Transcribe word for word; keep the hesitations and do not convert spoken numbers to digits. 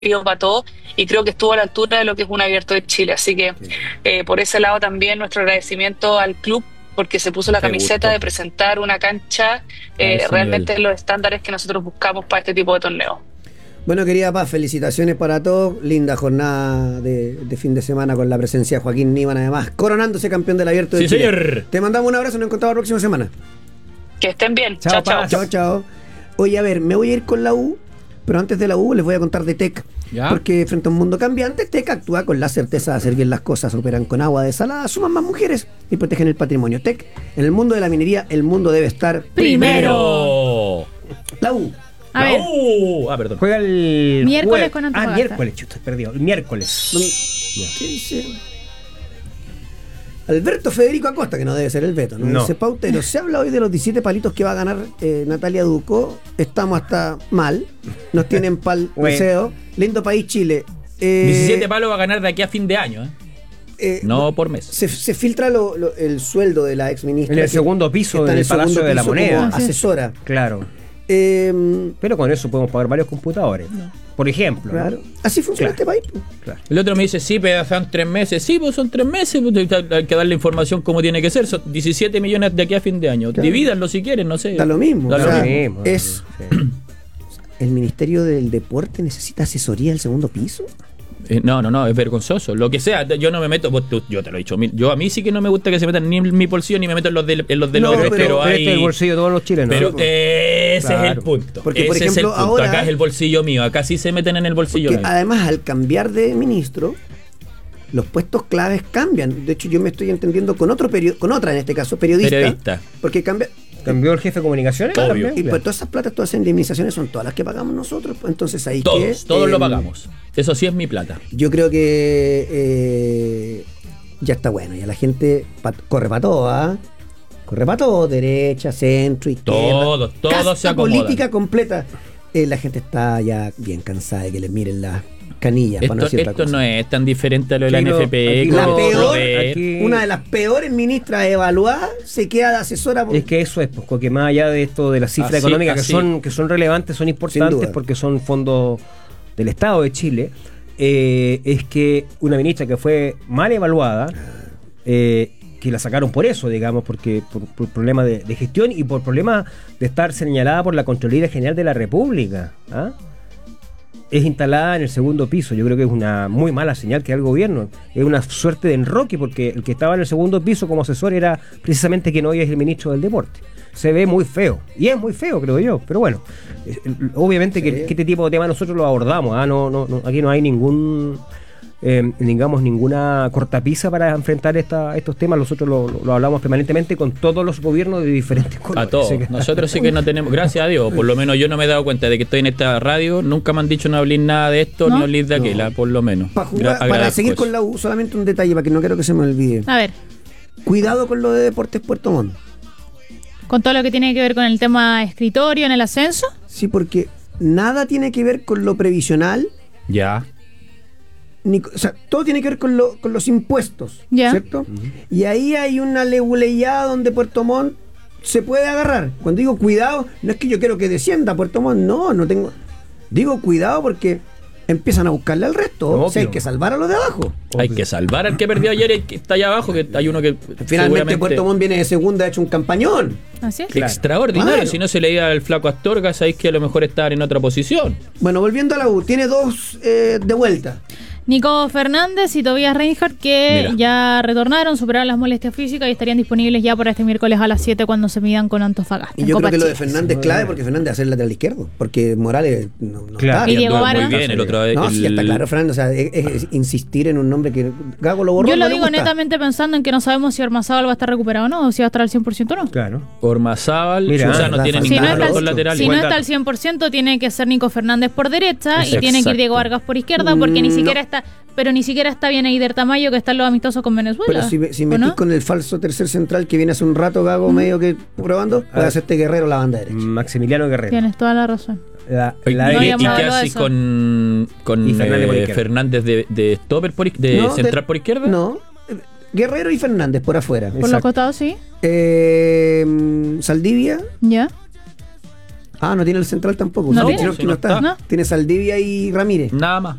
para todo y creo que estuvo a la altura de lo que es un abierto de Chile. Así que Sí. eh, por ese lado también nuestro agradecimiento al club porque se puso la Qué camiseta gusto. de presentar una cancha A eh, ese realmente nivel. en los estándares que nosotros buscamos para este tipo de torneos. Bueno, querida Paz, felicitaciones para todos. Linda jornada de, de fin de semana con la presencia de Joaquín Niman, además, coronándose campeón del abierto de Sí, Chile. señor. Te mandamos un abrazo, nos encontramos la próxima semana. Que estén bien. Chao, Chao, chao. Paz. Chao, chao. Oye, a ver, me voy a ir con la U, pero antes de la U les voy a contar de T E C. ¿Ya? Porque frente a un mundo cambiante, T E C actúa con la certeza de hacer bien las cosas, operan con agua desalada, suman más mujeres y protegen el patrimonio. T E C, en el mundo de la minería, el mundo debe estar Primero. la U. A ver, Uh, ah, perdón. Juega el Miércoles jue- con Ah, Antofagasta. miércoles, chuta, estoy perdido. El miércoles. ¿Qué dice? Alberto Federico Acosta, que no debe ser el Beto, ¿no? No. Dice Pautero, se habla hoy de los diecisiete palitos que va a ganar eh, Natalia Duco. Estamos hasta mal. Nos tienen pal Bueno. deseo. Lindo país Chile. Eh, diecisiete palos va a ganar de aquí a fin de año, ¿eh? eh, No por mes. Se, se filtra lo- lo- el sueldo de la ex ministra. En el que- segundo piso que está en del el Palacio segundo de la piso Moneda. como Así es. asesora. Claro. Eh, Pero con eso podemos pagar varios computadores. Por ejemplo. ¿no? claro. Así funciona Claro. este país. Claro. El otro me dice, sí, pero son tres meses. Sí, pues son tres meses. Pues, hay que darle información como tiene que ser. Son diecisiete millones de aquí a fin de año. Claro. Divídanlo si quieren, no sé. Da lo mismo. Da o lo sea, mismo. es Sí. el Ministerio del Deporte necesita asesoría del segundo piso. Eh, no, no, no, es vergonzoso. Lo que sea, yo no me meto, vos, tú- yo te lo he dicho, mi- yo a mí sí que no me gusta que se metan ni en mi bolsillo ni me meto en los de, en los de No, los otros, pero- pero, Pero hay... este es el bolsillo de todos los chilenos. pero ¿no? eh, ese Claro. es el punto. Porque, por Ese es el ejemplo, punto. ahora- Acá es el bolsillo mío, acá sí se meten en el bolsillo Porque mío. además al cambiar de ministro, los puestos claves cambian. De hecho, yo me estoy entendiendo con otro perio- con otra en este caso, periodista. Periodista. Porque cambia. ¿Cambió el jefe de comunicaciones? Obvio. También, Y pues claro. todas esas platas, todas esas indemnizaciones son todas las que pagamos nosotros. Pues, entonces ahí Todos, que, todos eh, lo pagamos. Eso sí es mi plata. Yo creo que eh, ya está bueno. Ya la gente pa- corre para todo, ¿ah? Corre para todo, derecha, centro, izquierda. Todos, todos Casta se acomodan. política completa. Eh, la gente está ya bien cansada de que les miren las canillas, para no Esto, decir otra esto cosa. no es tan diferente a lo de la Aquí no- N F P. aquí La no- peor, aquí- Una de las peores ministras evaluadas se queda de asesora por... Es que eso es, pues, porque más allá de esto de las cifras Así, económicas así. que son que son relevantes, son Sin importantes duda. porque son fondos del Estado de Chile, eh, es que una ministra que fue mal evaluada, eh, que la sacaron por eso, digamos, porque por, por problemas de, de gestión y por problemas de estar señalada por la Contraloría General de la República, ¿ah? Es instalada en el segundo piso. Yo creo que es una muy mala señal que da el gobierno. Es una suerte de enroque porque el que estaba en el segundo piso como asesor era precisamente quien hoy es el ministro del Deporte. Se ve muy feo. Y es muy feo, creo yo. Pero bueno, eh, obviamente que, que este tipo de temas nosotros lo abordamos. ¿ah? No, no, no, aquí no hay ningún... Eh, digamos, ninguna cortapisa para enfrentar esta, estos temas. Nosotros lo, lo- lo hablamos permanentemente con todos los gobiernos de diferentes colores. A todos. Así que- Nosotros sí que no tenemos, gracias a Dios, por lo menos yo no me he dado cuenta de que estoy en esta radio. Nunca me han dicho no hablar nada de esto ¿No? ni hablar de No. aquella, por lo menos. Para, jugar- Gra- para agradezco seguir eso. con la U, solamente un detalle para que no quiero que se me olvide. a ver, Cuidado con lo de Deportes Puerto Montt. con todo lo que tiene que ver con el tema escritorio en el ascenso. Sí, porque nada tiene que ver con lo previsional, Ya. ni, co- o sea, todo tiene que ver con, lo, con los impuestos, Ya. ¿cierto? Y ahí hay una leguleyada donde Puerto Montt se puede agarrar. Cuando digo cuidado, no es que yo quiero que descienda Puerto Montt, no, no tengo... Digo cuidado porque empiezan a buscarle al resto, o sea, hay Obvio. que salvar a los de abajo. Hay que salvar al que perdió ayer y el que está allá abajo, que hay uno que Finalmente seguramente Puerto Montt viene de segunda, ha hecho un campañón. Así es. Claro. extraordinario. Claro. Si no se le iba al flaco Astorga, sabéis que a lo mejor estaban en otra posición. Bueno, volviendo a la U, tiene dos eh, de vuelta. Nico Fernández y Tobias Reinhardt que Mira. ya retornaron, superaron las molestias físicas y estarían disponibles ya para este miércoles a las siete cuando se midan con Antofagasta. Y en yo Copa creo que lo de Chile. Fernández es clave porque Fernández hace el lateral izquierdo. Porque Morales no, no Claro. está. Y Diego anduvo Vargas. muy bien el otro vez. No, el- sí, está claro, Fernández. O sea, es, es insistir en un nombre que Gago lo borró. Yo lo no le digo gusta. netamente pensando en que no sabemos si Ormazábal va a estar recuperado o no, o si va a estar al cien por ciento o no. Claro. Ormazábal, Mira, o sea, no verdad, tiene falta- Si no, ninguno de está los al, dos laterales. si no Buen está dato. al cien por ciento, tiene que ser Nico Fernández por derecha y Exacto. tiene que ir Diego Vargas por izquierda, porque ni Mm, siquiera no. está, pero ni siquiera está bien Eider Tamayo, que está en los amistosos con Venezuela. Pero si, me- si ¿o metís no? con el falso tercer central que viene hace un rato Gago medio que probando, puede ver. hacerte Guerrero la banda derecha. Maximiliano Guerrero. Tienes toda la razón. La, ¿Y, la y- No y habíamos qué hablado de haces eso. con, con Y Fernández por eh, izquierda. Fernández de, de stopper por, iz- de No, central de- por izquierda? No, eh, Guerrero y Fernández por afuera. Por los Exacto. costados, sí. Eh, Saldivia Ya. Ah, no tiene el central tampoco. No Sí, tiene. creo que Sí, no no está. está. ¿No? Tiene Saldivia y Ramírez. Nada más.